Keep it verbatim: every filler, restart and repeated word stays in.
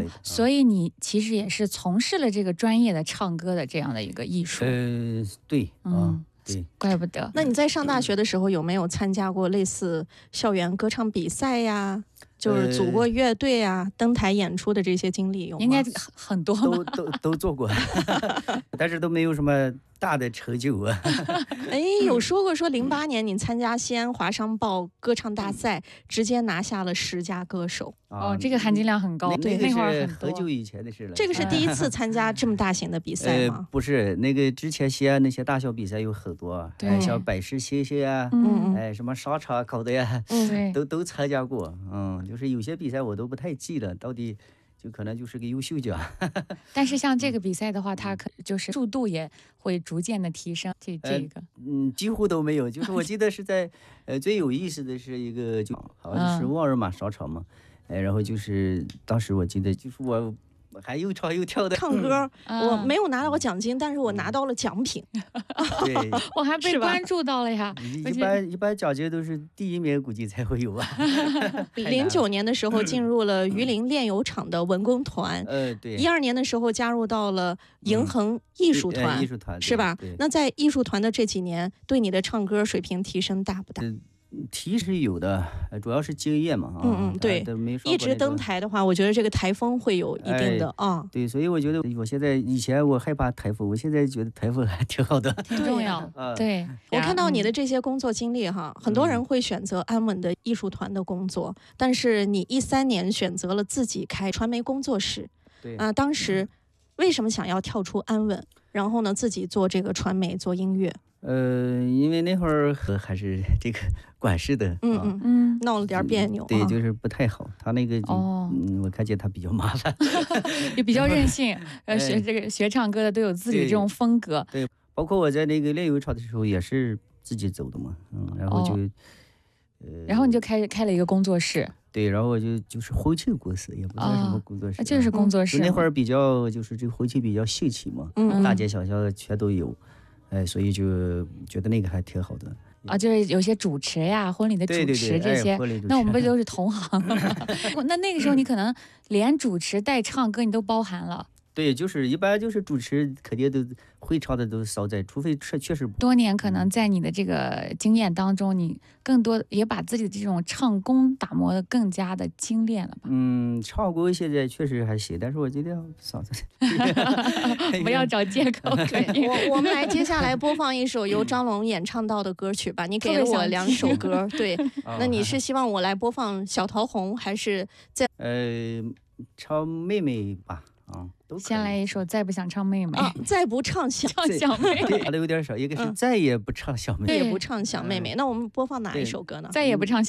所以你其实也是从事了这个专业的唱歌的这样的一个艺术。 呃，对，嗯。对， 怪不得。 那你在上大学的时候有没有参加过类似校园歌唱比赛呀？就是组过乐队啊、呃、登台演出的这些经历有吗？ 应该很多都都都做过，但是都没有什么大的成就啊。 哎，有说过说零八年你参加西安华商报歌唱大赛，直接拿下了十佳歌手。 哦，这个含金量很高。 对， 那会儿很久以前的事了。 这个是第一次参加这么大型的比赛吗？ 呃、不是，那个之前西安那些大小比赛有很多， 对， 像百事星星呀， 嗯， 哎，什么商场考的呀， 嗯， 都都参加过。嗯，就是有些比赛我都不太记得，到底就可能就是个优秀奖。 但是像这个比赛的话，它可就是速度也会逐渐的提升。这这个， 嗯，几乎都没有。就是我记得是在，呃，最有意思的是一个，就好像是沃尔玛商场嘛。哎，然后就是当时我记得就是我还又唱又跳的唱歌，嗯、我没有拿到过奖金，但是我拿到了奖品。 对， 我还被关注到了呀。 一般一般奖金都是第一名，估计才会有吧。 零九年的时候进入了榆林炼油厂的文工团， 呃，对。 一二年的时候加入到了迎恒艺术团， 嗯、艺术团是吧？那在艺术团的这几年，对你的唱歌水平提升大不大？ 呃提是有的，主要是经验嘛啊。 嗯嗯，对，一直登台的话，我觉得这个台风会有一定的啊、 哎。对，所以我觉得我现在以前我害怕台风，我现在觉得台风还挺好的， 挺重要。 啊、 对， 我看到你的这些工作经历哈，嗯、很多人会选择安稳的艺术团的工作，嗯、但是你一三年选择了自己开传媒工作室。 对啊、呃，当时为什么想要跳出安稳，然后呢自己做这个传媒做音乐？ 呃，因为那会儿还是这个管事的， 嗯嗯嗯，闹了点别扭， 对，就是不太好。他那个就， 哦、 嗯，我看见他比较麻烦， 也比较任性。呃，学这个学唱歌的都有自己这种风格。 对，对包括我在那个炼油厂的时候也是自己走的嘛，嗯，然后就，哦、 呃，然后你就开开了一个工作室。 对，然后我就就是婚庆公司，也不算什么工作室， 哦、就是工作室。 那会儿比较就是这个婚庆比较兴起嘛， 嗯， 大街小巷全都有。哎，所以就觉得那个还挺好的啊，就是有些主持呀、婚礼的主持这些， 对对对哎、 那我们不都是同行吗？那那个时候你可能连主持带唱歌你都包含了。 对，就是一般就是主持肯定都会唱的都少在，除非确实多年可能在你的这个经验当中，你更多也把自己的这种唱功打磨的更加的精炼了吧？ 嗯，唱功现在确实还行，但是我今天嗓子不要找借口。 对，我我们来接下来播放一首由张龙演唱到的歌曲吧。你给了我两首歌，对，那你是希望我来播放小桃红，还是在呃唱妹妹吧？啊， 先来一首《再不想唱妹妹》 啊，再不唱小唱小妹妹， 唱的有点少，一个是再也不唱小妹妹， 再也不唱小妹妹。那我们播放哪一首歌呢？ 再也不唱。